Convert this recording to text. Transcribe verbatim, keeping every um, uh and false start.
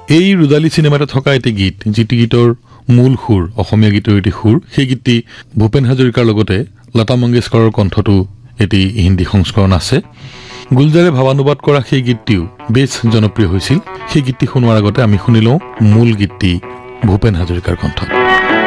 এই ৰুদালি চিনেমাতে থকা এটি গীত যিটি গীতৰ মূল সুৰ অসমীয়া গীতৰ এটি সুৰ সেই গীতটি ভূপেন হাজৰিকাৰ লগতে লতা মংগেশকাৰৰ কণ্ঠটো এটি হিন্দী সংস্কৰণ আছে গুলজাৰে ভাৱানুবাদ কৰা সেই গীতটিও বেছ জনপ্ৰিয় হৈছিল সেই গীতটি শুনোৱাৰ আগতে আমি শুনিলো মূল গীতটি ভূপেন হাজৰিকাৰ কণ্ঠত